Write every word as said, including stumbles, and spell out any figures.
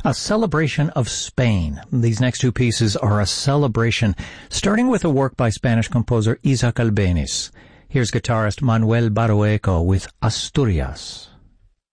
a celebration of Spain. These next two pieces are a celebration, starting with a work by Spanish composer Isaac Albéniz. Here's guitarist Manuel Barrueco with Asturias.